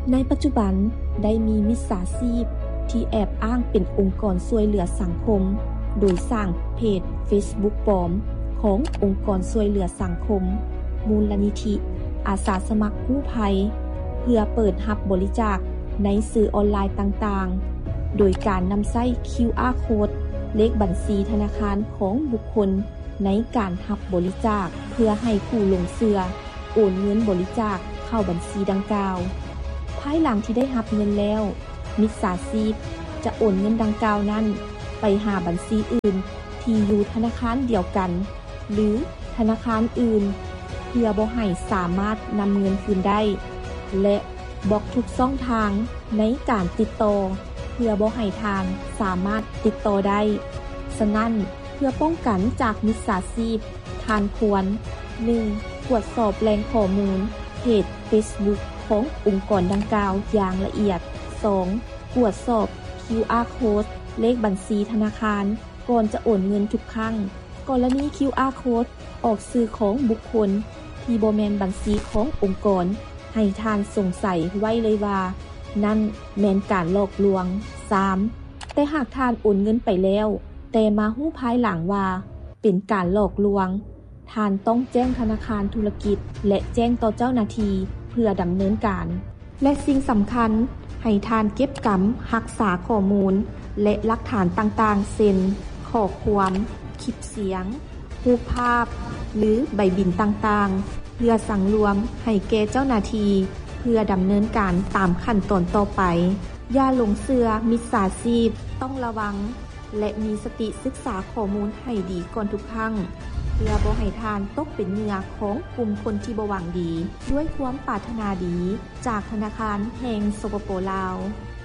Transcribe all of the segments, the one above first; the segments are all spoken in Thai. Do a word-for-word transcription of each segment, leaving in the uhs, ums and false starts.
ในปัจจุบันได้มีมิจฉาชีพที่แอบอ้างเป็นองค์กรช่วยเหลือสังคมโดยสร้างเพจ Facebook ปลอมขององค์กรช่วยเหลือสังคมมูลนิธิอาสาสมัครกู้ภัยเพื่อเปิดรับบริจาคในสื่อออนไลน์ต่างๆโดยการนำใช้ คิว อาร์ Code เลขบัญชีธนาคารของบุคคลในการรับบริจาคเพื่อให้ผู้ลงเชื่อโอนเงินบริจาคเข้าบัญชีดังกล่าวภายหลังที่ได้รับเงินแล้วมิจฉาชีพจะโอนเงินดังกล่าวนั้นไปหาบัญชีอื่นที่อยู่ธนาคารเดียวกันหรือธนาคารอื่นเพื่อบ่ให้สามารถนำเงินคืนได้และบล็อกทุกช่องทางในการติดต่อเพื่อบ่ให้ทางสามารถติดต่อได้ฉะนั้นเพื่อป้องกันจากมิจฉาชีพท่านควร หนึ่ง ตรวจสอบแหล่งข้อมูลเพจ Facebook ขององค์กรดังกล่าวอย่างละเอียด สอง ตรวจสอบ คิว อาร์ Code เลขบัญชีธนาคารก่อนจะโอนเงินทุกครั้งกรณี คิว อาร์ Code ออกสื่อของบุคคลที่บ่แม่นบัญชีขององค์กรให้ท่านสงสัยไว้เลยว่านั่นแม่นการหลอกลวง สาม แต่หากท่านโอนเงินไปแล้วแต่มาฮู้ภายหลังว่าเป็นการหลอกลวงท่านต้องแจ้งธนาคารธุรกิจและแจ้งต่อเจ้าหน้าที่เพื่อดำเนินการและสิ่งสำคัญให้ท่านเก็บกำรักษาข้อมูลและหลักฐานต่างๆเช่นข้อความคลิปเสียงรูปภาพหรือใบบิณต่างๆเพื่อสั่งรวมให้แก่เจ้าหน้าที่เพื่อดำเนินการตามขั้นตอนต่อไปอย่าหลงเชื่อมิจฉาชีพต้องระวังและมีสติศึกษาข้อมูลให้ดีก่อนทุกครั้งเพื่อบ่ให้ทานตกเป็นเหยื่อของกลุ่มคนที่บ่หวังดีด้วยความปรารถนาดีจากธนาคารแห่งสปป.ลาว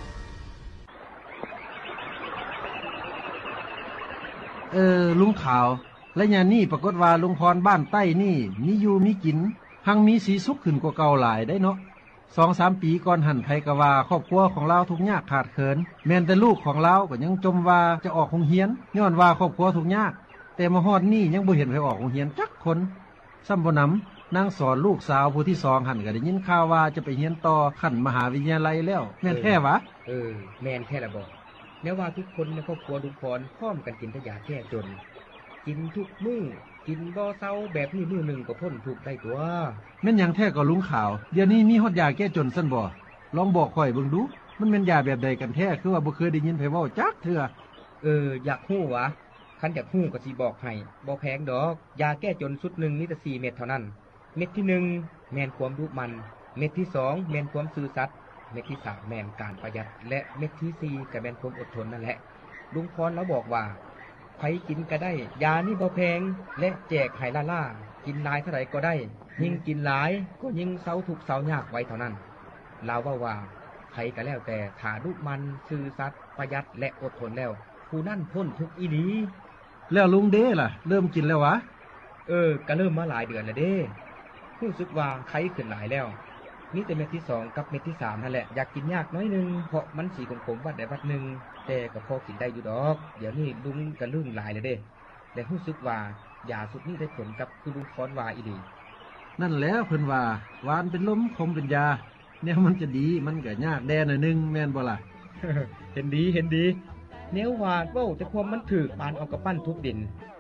เออลุงขาวและยามนี้ปรากฏว่าลุงพรบ้านใต้นี่มีอยู่มีกินหังมีสีสุขขึ้นกว่าเก่าหลายได้เนาะ สองสาม ปีก่อนหันไผก็ว่าครอบครัวของเราทุกข์ยากขาดเขินแม้นแต่ลูกของเราก็ยังจมว่าจะออกโรงเรียนย้อนว่าครอบครัวทุกข์ยากแต่มาฮอดนี้ยังบ่เห็นไผออกโรงเรียนจักคนซ้ำบ่นำนางสอนลูกสาวผู้ที่สองหันก็ได้ยินข่าวว่าจะไปเรียนต่อขั้นมหาวิทยาลัยแล้วแม่นแท้วะเออแม่นแท้ละบ่แม้ว่าทุกคนในครอบครัวลุงพรพร้อมกันกินแต่ยาแก้จนกินทุกมื้อกินบ่เซาแบบนี้มื้อนึงก็พ้นทุกข์ได้ตัวแม่นหยังแท้ก็ลุงขาวเดี๋ยวนี้มีฮอดยาแก้จนซั่นบ่ลองบอกข่อยเบิ่งดูมันแม่นยาแบบใดกันแท้คือว่าบ่เคยได้ยินไผเว้าจักเทื่อเอออยากฮู้วะคันอยากฮู้ก็สิบอกให้บ่แพงดอกยาแก้จนชุดนึงมีแต่สี่เม็ดเท่านั้นเม็ดที่หนึ่งแม่นความดุมันเม็ดที่สองแม่นความซื่อสัตย์เม็ดที่สามแม่นการประหยัดและเม็ดที่สี่ก็แม่นความอดทนนั่นแหละลุงพรแล้วบอกว่าใครกินก็ได้ยานี่บ่แพงและแจกให้ล่าๆกินหลายเท่าไหร่ก็ได้ยิ่งกินหลายก็ยิ่งเซาทุกข์เซายากไว้เท่านั้นลาวว่าว่าใครก็แล้วแต่ถ้าดุมันซื่อสัตย์ประหยัดและอดทนแล้วผู้นั้นพ้นทุกข์อีหลีแล้วลุงเด้ล่ะเริ่มกินแล้ววะเออก็เริ่มมาหลายเดือนแล้วเด้รู้สึกว่าไข้ขึ้นหลายแล้วมีแต่เม็ดที่สองกับเม็ดที่สามนั่นแหละอยากกินยากน้อยนึงเพราะมันสีขมๆวัดได้วัดนึงแต่ก็พอกินได้อยู่ดอกเดี๋ยวนี้ลุงก็ลืมหลายแล้วเด้และรู้สึกว่ายาสุดนี้ได้ผลกับคือลุงพรว่าอีหลีนั่นแล้วเพิ่นว่าหวานเป็นลมคมเป็นยาแนวมันจะดีมันก็ยากแดนหน่อยนึงแม่นบ่ล่ะเห็นดีเห็นดีแนวว่าเว้าแต่ความมันถูกปานเอากระปั้นทุบดิน